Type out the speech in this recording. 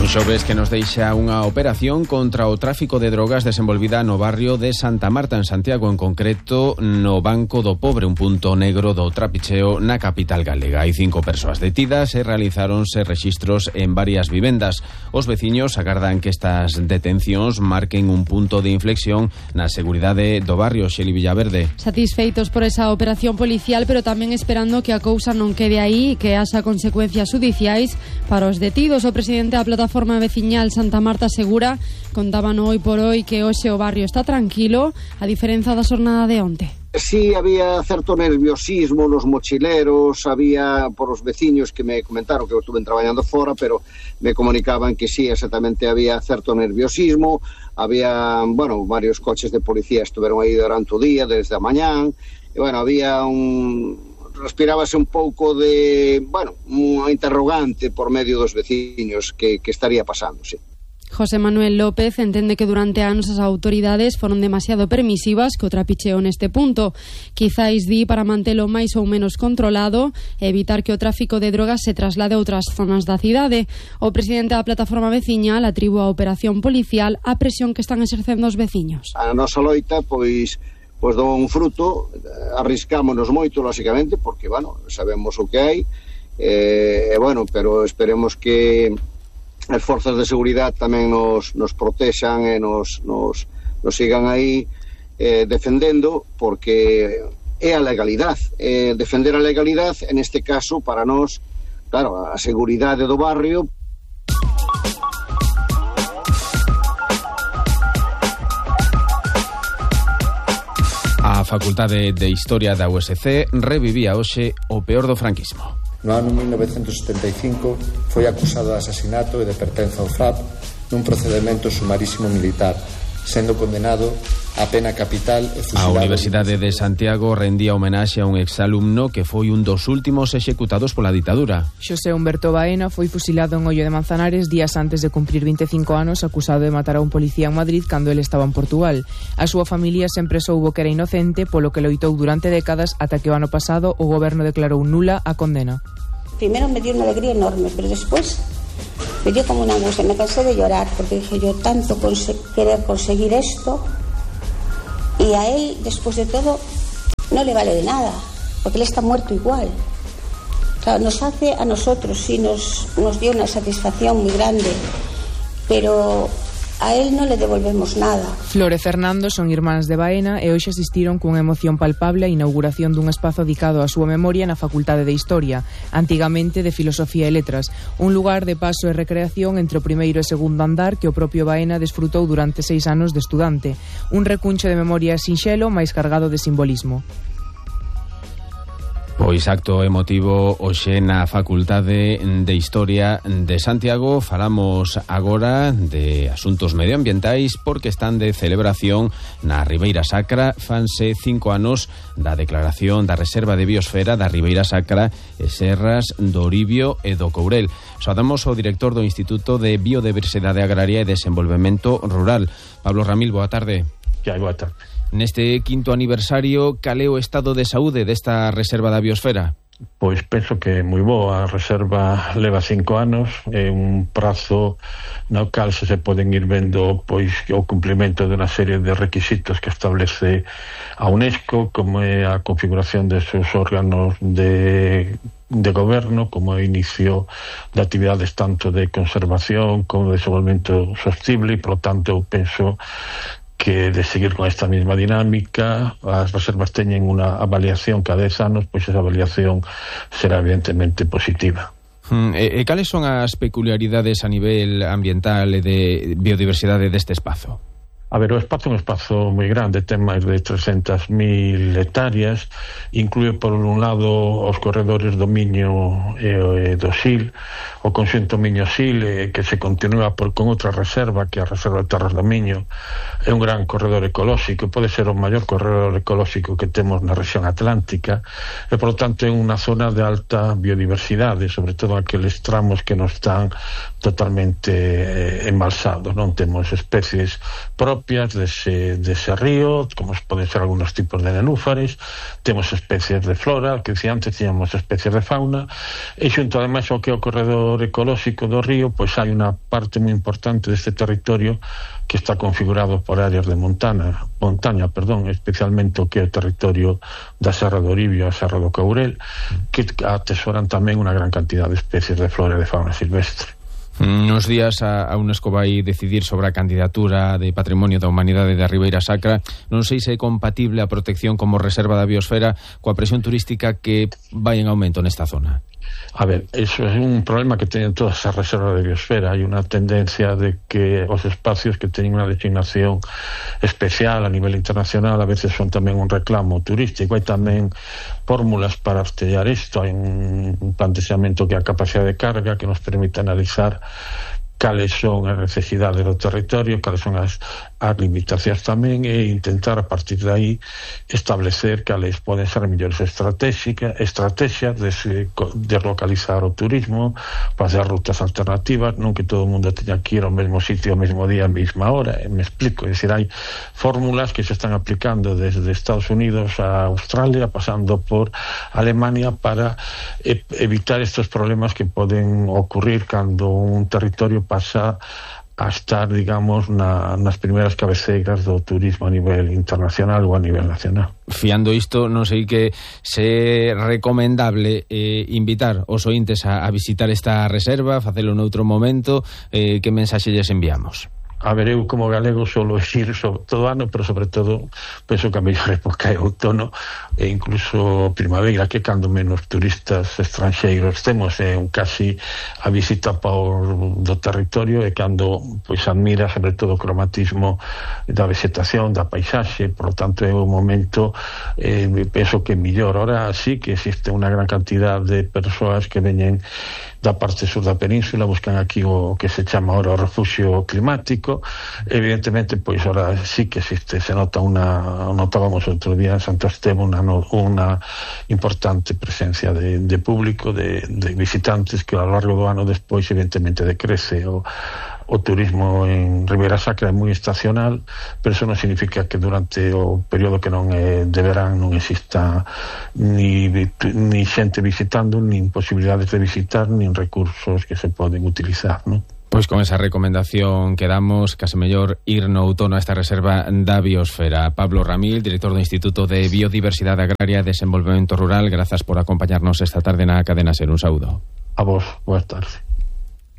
xoves que nos deixa unha operación contra o tráfico de drogas desenvolvida no barrio de Santa Marta, en Santiago, en concreto no Banco do Pobre, un punto negro do trapicheo na capital galega. Hai 5 persoas detidas e realizáronse rexistros en varias vivendas. Os veciños agardan que estas detencións marquen un punto de inflexión na seguridade do barrio. Xeli Villaverde. Satisfeitos por esa operación policial, pero tamén esperando que a cousa non quede aí e que haxa consecuencias judiciais para os detidos. O presidente da plataforma veciñal Santa Marta asegura, contaban hoy por hoy, que hoxe o barrio está tranquilo, a diferenza da xornada de onte. Sí, había certo nerviosismo nos mochileros, había por os veciños que me comentaron que eu estuve traballando fora, pero me comunicaban que sí, exactamente había certo nerviosismo, había, varios coches de policía estuveron aí durante o día, desde a mañán, e, había respirábase un pouco de, unha interrogante por medio dos veciños que estaría pasando, sí. José Manuel López entende que durante anos as autoridades foron demasiado permisivas co trapicheo neste punto. Quizáis di para mantelo máis ou menos controlado e evitar que o tráfico de drogas se traslade a outras zonas da cidade. O presidente da plataforma veciñal atribúe a operación policial a presión que están exercendo os veciños. A nosa loita, pois dou un fruto, arriscámonos moito, lógicamente, porque, sabemos o que hai, pero esperemos que as forzas de seguridade tamén nos protexan e nos sigan aí defendendo, porque é a legalidade, defender a legalidade, en este caso, para nós, claro, a seguridade do barrio. A Facultade de Historia da USC revivía hoxe o peor do franquismo. No ano 1975 foi acusado de asasinato e de pertenza ao FRAP nun procedimento sumarísimo militar, sendo condenado a pena capital e fusilado. A Universidade de Santiago rendía homenaxe a un exalumno que foi un dos últimos executados pola ditadura. Xosé Humberto Baena foi fusilado en Ollo de Manzanares días antes de cumprir 25 anos, acusado de matar a un policía en Madrid cando ele estaba en Portugal. A súa familia sempre soubo que era inocente, polo que loitou durante décadas ata que o ano pasado o goberno declarou nula a condena. Primero me dio una alegría enorme, pero después me dio como una angustia. Me cansé de llorar porque dije yo tanto querer conseguir esto, y a él, después de todo, no le vale de nada, porque él está muerto igual. Claro, nos hace a nosotros, sí, nos dio una satisfacción muy grande, pero a él no le devolvemos nada. Flor e Fernando son irmáns de Baena e hoxe asistiron cunha emoción palpable á inauguración dun espazo dedicado á súa memoria na Facultade de Historia, antigamente de Filosofía e Letras, un lugar de paso e recreación entre o primeiro e segundo andar que o propio Baena desfrutou durante 6 anos de estudante, un recuncho de memoria sinxelo máis cargado de simbolismo. Pois acto emotivo hoxe na Facultade de Historia de Santiago. Falamos agora de asuntos medioambientais porque están de celebración na Ribeira Sacra. Fanse 5 anos da declaración da Reserva de Biosfera da Ribeira Sacra e Serras do Oribio e do Courel. Saudamos ao director do Instituto de Biodiversidade Agraria e Desenvolvemento Rural, Pablo Ramil. Boa tarde. Boa tarde. Neste 5º aniversario, cal é o estado de saúde desta Reserva da Biosfera? Pois penso que é moi boa. A reserva leva 5 anos, é un prazo no cal se poden ir vendo pois o cumplimento de unha serie de requisitos que establece a UNESCO, como é a configuración de seus órganos de goberno, como é o inicio de actividades tanto de conservación como de desenvolvemento sostible, e, por lo tanto, eu penso que de seguir con esta mesma dinámica, as reservas teñen unha avaliación cada 10 anos, pois esa avaliación será evidentemente positiva. E cales son as peculiaridades a nivel ambiental e de biodiversidade deste espazo? A ver, o espazo é un espazo moi grande, ten máis de 300.000 hectáreas, inclúe por un lado os corredores do Miño e do Sil, o conxunto Miño-Sil, que se continúa con outra reserva, que é a Reserva de Terras do Miño. É un gran corredor ecolóxico, pode ser o maior corredor ecolóxico que temos na rexión atlántica, e, por lo tanto, é unha zona de alta biodiversidade, sobre todo aqueles tramos que non están totalmente embalsados, non temos especies propias dese río, como poden ser algunos tipos de nenúfares, temos especies de flora, que decía antes, teníamos especies de fauna, e xunto ademais ao que é o corredor sector ecolóxico do río, pois hai unha parte moi importante deste territorio que está configurado por áreas de montaña, especialmente o que é o territorio da Serra do Oribio e a Serra do Courel, que atesoran tamén unha gran cantidad de especies de flora e de fauna silvestre. Nos días a UNESCO vai decidir sobre a candidatura de Patrimonio da Humanidade da Ribeira Sacra. Non sei se é compatible a protección como reserva da biosfera coa presión turística que vai en aumento nesta zona. A ver, eso é un problema que teñen todas as reservas de biosfera. Hai unha tendencia de que os espacios que teñen unha designación especial a nivel internacional a veces son tamén un reclamo turístico. Hai tamén fórmulas para artellar isto. Hai un plantexamento que é a capacidade de carga que nos permite analizar cales son as necesidades do territorio, cales son as limitacións tamén, e intentar a partir de aí establecer cales poden ser mellores estrategias de localizar o turismo, facer rutas alternativas, non que todo o mundo teña que ir ao mesmo sitio ao mesmo día, a mesma hora. Me explico, é dicir, hai fórmulas que se están aplicando desde Estados Unidos a Australia, pasando por Alemania, para evitar estos problemas que poden ocurrir cando un territorio pasa a estar, digamos, nas primeiras cabeceiras do turismo a nivel internacional ou a nivel nacional. Fiando isto, non sei que se é recomendable invitar os ointes a visitar esta reserva, facelo noutro momento, que mensaxe lles enviamos? A ver, eu como galego solo ir todo ano, pero sobre todo penso que a mellor época é outono e incluso primavera, que cando menos turistas estranxeiros temos, é un casi a visita do territorio, e cando pois admira sobre todo o cromatismo da vegetación, da paisaxe. Por lo tanto é un momento penso que mellor. Ahora sí que existe unha gran cantidad de persoas que veñen da parte sur da península, buscan aquí o que se chama ahora o refugio climático. Evidentemente, pois ahora sí que existe, se nota notábamos outro día en Santo Esteban unha importante presencia de público, de visitantes, que ao largo do ano despois evidentemente decrece. O turismo en Ribeira Sacra é moi estacional, pero eso non significa que durante o período que non é de verán non exista ni xente visitando, nin posibilidades de visitar, nin recursos que se poden utilizar, non? Pois con esa recomendación que damos, case mellor ir no outono a esta reserva da biosfera. Pablo Ramil, director do Instituto de Biodiversidade Agraria e Desenvolvemento Rural, grazas por acompañarnos esta tarde na Cadena Ser. Un saúdo. A vos, boas tardes.